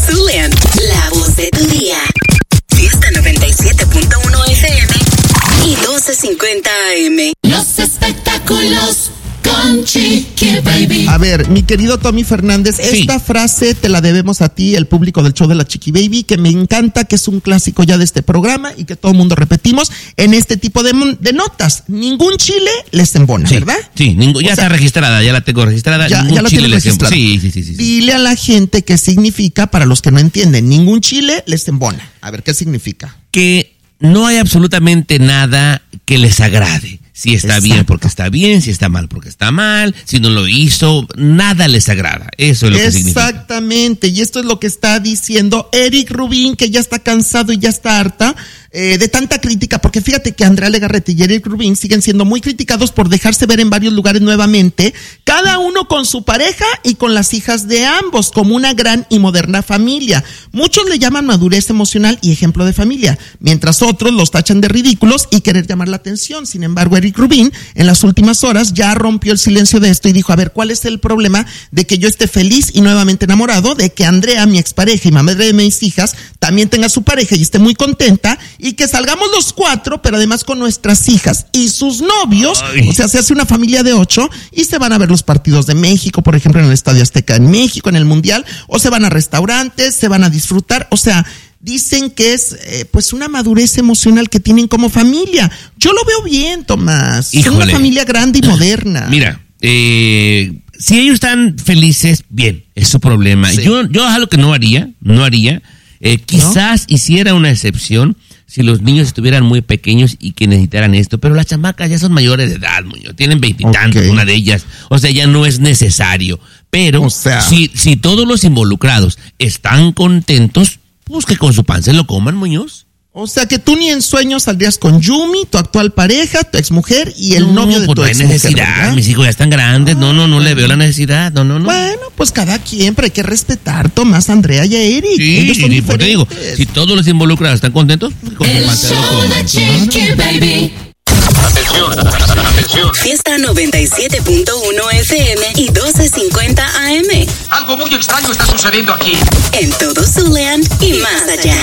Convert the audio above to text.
Zulian, la voz de tu día. Fiesta 97.1 FM y 1250 AM. Los espectáculos con Chiqui Baby. A ver, mi querido Tommy Fernández, Sí. Esta frase te la debemos a ti, el público del show de la Chiqui Baby, que me encanta, que es un clásico ya de este programa y que todo el mundo repetimos en este tipo de notas. Ningún chile les embona, Sí, ¿verdad? Sí, ya está registrada, ya la tengo registrada. Ya Ningún la chile tienes les embona. registrada. Sí. Dile a la gente qué significa para los que no entienden. Ningún chile les embona. A ver, ¿qué significa? Que no hay absolutamente nada que les agrade. Si está Exacto. bien porque está bien, si está mal porque está mal, si no lo hizo, nada les agrada. Eso es lo que significa. Exactamente, y esto es lo que está diciendo Eric Rubin, que ya está cansado y ya está harta de tanta crítica, porque fíjate que Andrea Legarreta y Eric Rubin siguen siendo muy criticados por dejarse ver en varios lugares nuevamente, cada uno con su pareja y con las hijas de ambos, como una gran y moderna familia. Muchos le llaman madurez emocional y ejemplo de familia, mientras otros los tachan de ridículos y querer llamar la atención. Sin embargo, Eric Rubin en las últimas horas ya rompió el silencio de esto y dijo, a ver, ¿cuál es el problema de que yo esté feliz y nuevamente enamorado, de que Andrea, mi expareja y mamá de mis hijas, también tenga su pareja y esté muy contenta, y que salgamos los 4, pero además con nuestras hijas y sus novios? Ay. O sea, se hace una familia de 8 y se van a ver los partidos de México, por ejemplo, en el Estadio Azteca en México, en el Mundial, o se van a restaurantes, se van a disfrutar, o sea, dicen que es pues una madurez emocional que tienen como familia. Yo lo veo bien, Tomás. Es una Híjole. familia grande y moderna. Mira, si ellos están felices, bien, es su problema. Sí. Yo algo que no haría, quizás hiciera una excepción si los niños estuvieran muy pequeños y que necesitaran esto, pero las chamacas ya son mayores de edad, Muñoz, tienen 20 y tantos, Ok. una de ellas, o sea, ya no es necesario. Pero O sea. si todos los involucrados están contentos, pues que con su pan se lo coman, Muñoz. O sea que tú ni en sueños saldrías con Yumi, tu actual pareja, tu exmujer y el novio de pues tu no hay exmujer, necesidad, ¿verdad? mis hijos ya están grandes, no le veo la necesidad, no. Bueno, pues cada quien, pero hay que respetar, Tomás, Andrea y a Eric. Sí, Ellos son y pues te digo, diferentes. si todos los involucrados están contentos, pues con su El pan se lo show de coman. Chiqui Baby. Atención. Fiesta 97.1 FM y 1250 AM. Algo muy extraño está sucediendo aquí. En todo Zulian y más allá.